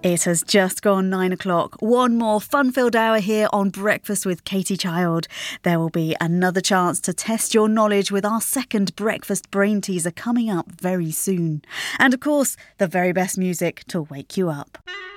It has just gone 9 o'clock. One more fun-filled hour here on Breakfast with Katie Child. There will be another chance to test your knowledge with our second breakfast brain teaser coming up very soon. And of course, the very best music to wake you up.